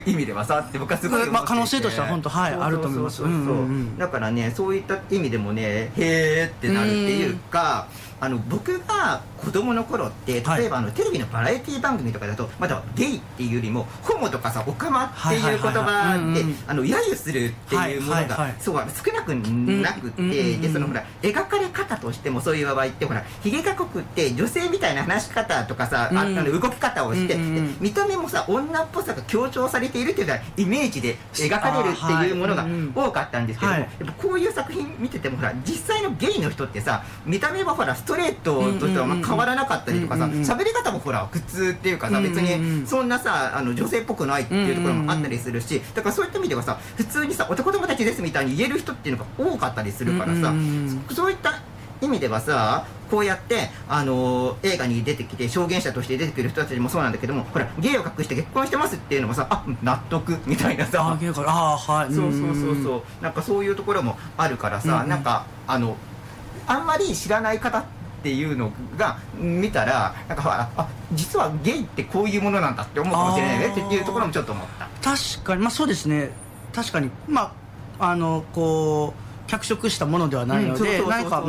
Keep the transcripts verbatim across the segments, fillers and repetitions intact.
意味ではさって僕はすごい思っていて、 まあ、可能性としては本当はいあると思います。 だからねそういった意味でもねへーってなるっていうか、あの僕が子供の頃って例えばあのテレビのバラエティ番組とかだとまだゲイっていうよりもホモとかさオカマっていう言葉であの揶揄するっていうものがそう少なくなくて、でそのほら描かれ方としてもそういう場合ってほらひげが濃くって女性みたいな話し方とかさあの動き方をして見た目もさ女っぽさが強調されているっていうのはイメージで描かれるっていうものが多かったんですけども、やっぱこういう作品見ててもほら実際のゲイの人ってさ見た目はほらストレートとしてはまあ変わらなかったりとかさ喋り方もほら普通っていうかさ別にそんなさあの女性っぽくないっていうところもあったりするし、だからそういった意味ではさ普通にさ男友達ですみたいに言える人っていうのが多かったりするからさ、そういった意味ではさこうやってあの映画に出てきて証言者として出てくる人たちもそうなんだけどもほらゲイを隠して結婚してますっていうのもさあ納得みたいなさ、 あゲイからあはいそうそうそうそうなんかそういうところもあるからさ、なんかあのあんまり知らない方っていうのが見たらなんかほらあ実はゲイってこういうものなんだって思うかもしれないねっていうところもちょっと思った。 確かにまあそうですね、確かにまああのこう脚色したものではないので何か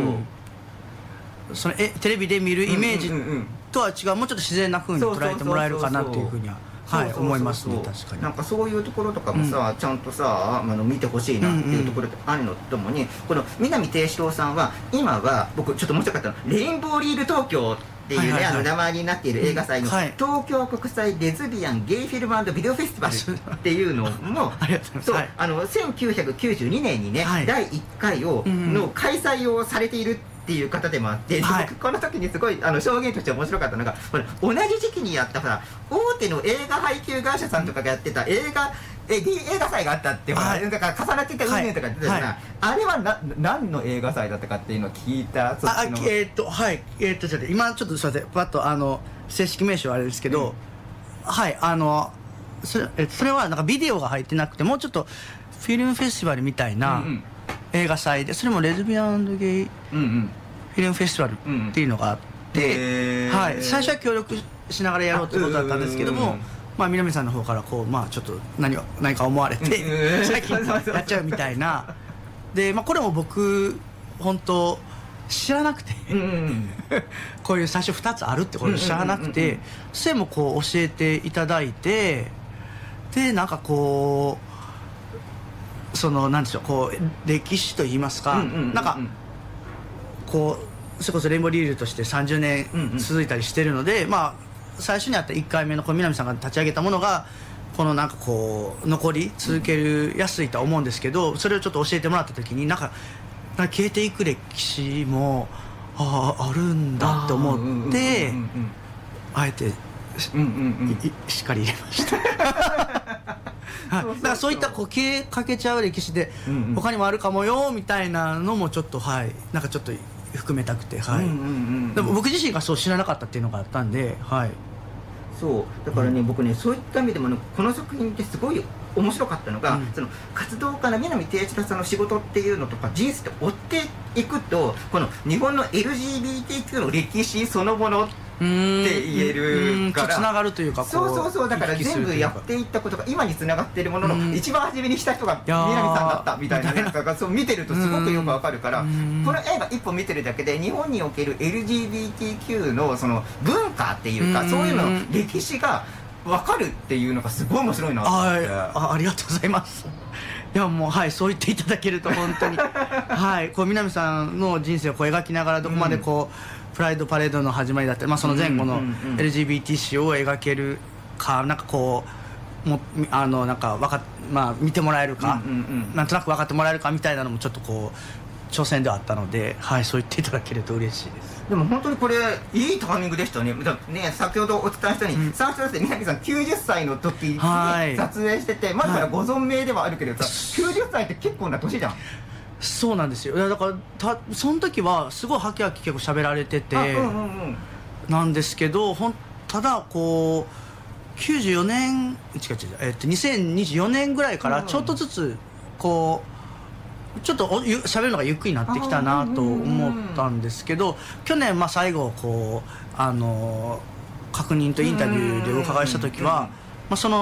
そのえテレビで見るイメージとは違うもうちょっと自然な風に捉えてもらえるかなっていうふうにははい思いますね。確かになんかそういうところとかもさ、うん、ちゃんとさあの見てほしいなっていうところであるのともに、うんうん、この南定四郎さんは今は僕ちょっと面白かったのレインボーリール東京っていうね、あの名前になっている映画祭の東京国際レズビアンゲイフィルム&ビデオフェスティバルっていうのもそうあのせんきゅうひゃくきゅうじゅうにねんにね、はい、だいいっかいをの開催をされているっていう方でもあって、はい、僕この時にすごいあの証言として面白かったのがほら同じ時期にやったほら大手の映画配給会社さんとかがやってた映画え映画祭があったってほら、はい、だから重なってた運命とか言ってたじゃない、はい、あれはな何の映画祭だったかっていうのを聞いたそっちのあえっ、ー、とはいえっ、ー、とちょっと今ちょっとすいませんパッとあの正式名称はあれですけど、うん、はいあのそれ、えー、それはなんかビデオが入ってなくてもうちょっとフィルムフェスティバルみたいな映画祭でそれもレズビアンゲイフィルムフェスティバルっていうのがあって、うんうん、はい、最初は協力しながらやろうってことだったんですけども、まあ、南さんの方からこう、まあ、ちょっと 何, 何か思われて最近やっちゃうみたいなで、まあ、これも僕本当知らなくてこういう最初ふたつあるってこと知らなくてそれもこう教えていただいてでなんかこうそのなんでしょうこう歴史といいますかなんかこうそれこそレインボーリールとしてさんじゅうねん続いたりしてるのでまあ最初にあったいっかいめのこう南さんが立ち上げたものがこのなんかこう残り続けるやすいとは思うんですけどそれをちょっと教えてもらった時になんか消えていく歴史もあああるんだって思ってあえてしっかり入れましただからそういったこう消えかけちゃう歴史で他にもあるかもよみたいなのもちょっとはいなんかちょっと含めたくて、はい、でも僕自身がそう知らなかったっていうのがあったんで、はい、 そうだからね、うん、僕ねそういった意味でも、ね、この作品ってすごい面白かったのが、うん、その活動家の南定一郎さんの仕事っていうのとか人生って追っていくとこの日本の エルジービーティーキュー の歴史そのものって言えるからつながるというかそうそうそうだから全部やっていったことが今につながっているものの一番初めにした人が南さんだったみたいななんかそう見てるとすごくよくわかるからこの映画一本見てるだけで日本における エルジービーティーキュー のその文化っていうかそういうの歴史が分かるっていうのがすごい面白いなと思ってあ, あ, ありがとうございますいやもうはいそう言っていただけると本当にはいこう南さんの人生をこう描きながらどこまでこう、うんプライドパレードの始まりだったり、まあ、その前後の エルジービーティー 史を描けるかなんかこうもあのなんかわか、まあ、見てもらえるか、うんうんうん、なんとなく分かってもらえるかみたいなのもちょっとこう挑戦ではあったので、はい、そう言っていただけると嬉しいです。 でも本当にこれいいタイミングでしたね。ね先ほどお伝えしたように、うん、さんさつで南さんきゅうじゅっさいの時に撮影してて、はい、まだまだご存命ではあるけどさ、はい、きゅうじゅっさいって結構な年じゃん。 そうなんですよ。だからたその時はすごいハキハキ結構喋られてて、うんうんうん、なんですけどほんただこうきゅうじゅうよねん違う違う、えっと、にせんにじゅうよねんぐらいからちょっとずつこうちょっと喋るのがゆっくりになってきたなと思ったんですけど去年まあ最後こうあの確認とインタビューでお伺いした時は、まあ、その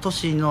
年の